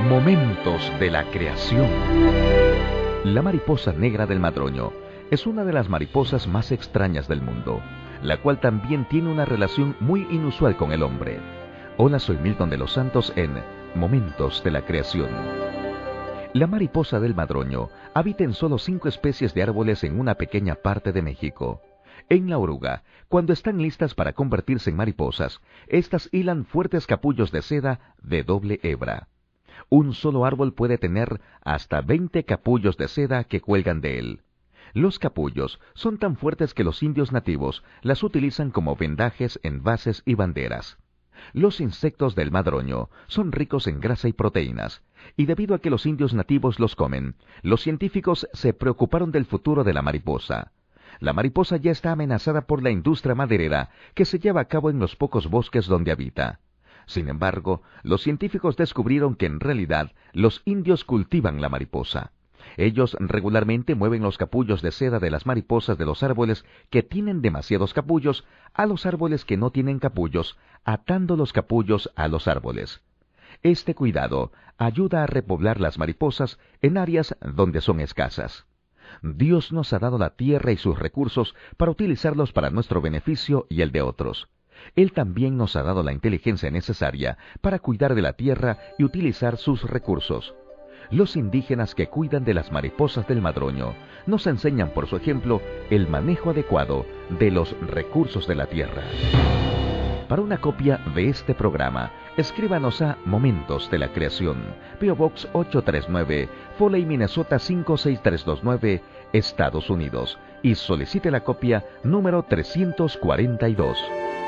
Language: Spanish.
Momentos de la creación. La mariposa negra del madroño es una de las mariposas más extrañas del mundo, la cual también tiene una relación muy inusual con el hombre. Hola, soy Milton de los Santos en Momentos de la Creación. La mariposa del madroño habita en solo 5 especies de árboles en una pequeña parte de México. En la oruga, cuando están listas para convertirse en mariposas, estas hilan fuertes capullos de seda de doble hebra. Un solo árbol puede tener hasta 20 capullos de seda que cuelgan de él. Los capullos son tan fuertes que los indios nativos las utilizan como vendajes en vases y banderas. Los insectos del madroño son ricos en grasa y proteínas, y debido a que los indios nativos los comen, los científicos se preocuparon del futuro de la mariposa. La mariposa ya está amenazada por la industria maderera que se lleva a cabo en los pocos bosques donde habita. Sin embargo, los científicos descubrieron que en realidad los indios cultivan la mariposa. Ellos regularmente mueven los capullos de seda de las mariposas de los árboles que tienen demasiados capullos a los árboles que no tienen capullos, atando los capullos a los árboles. Este cuidado ayuda a repoblar las mariposas en áreas donde son escasas. Dios nos ha dado la tierra y sus recursos para utilizarlos para nuestro beneficio y el de otros. Él también nos ha dado la inteligencia necesaria para cuidar de la tierra y utilizar sus recursos. Los indígenas que cuidan de las mariposas del madroño nos enseñan por su ejemplo el manejo adecuado de los recursos de la tierra. Para una copia de este programa, escríbanos a Momentos de la Creación, P.O. Box 839, Foley, Minnesota 56329, Estados Unidos, y solicite la copia número 342.